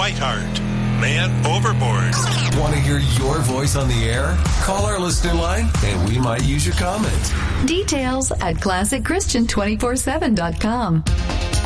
Whiteheart, Man Overboard. Want to hear your voice on the air? Call our listener line and we might use your comment. Details at ClassicChristian247.com.